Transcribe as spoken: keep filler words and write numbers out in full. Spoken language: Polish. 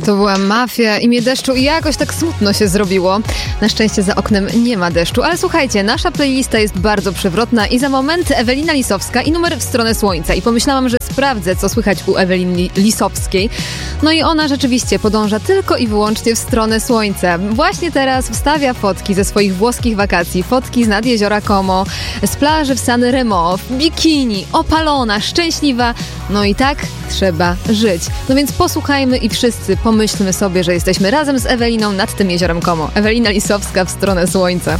To była Mafia, Imię deszczu i jakoś tak smutno się zrobiło. Na szczęście za oknem nie ma deszczu, ale słuchajcie, nasza playlista jest bardzo przewrotna i za moment Ewelina Lisowska i numer W stronę słońca. I pomyślałam, że sprawdzę, co słychać u Eweliny Lisowskiej. No i ona rzeczywiście podąża tylko i wyłącznie w stronę słońca. Właśnie teraz wstawia fotki ze swoich włoskich wakacji, fotki z nad jeziora Como, z plaży w San Remo, w bikini, opalona, szczęśliwa. No i tak trzeba żyć. No więc posłuchajmy i wszyscy pomyślmy sobie, że jesteśmy razem z Eweliną nad tym jeziorem Como. Ewelina Lisowska w stronę słońca.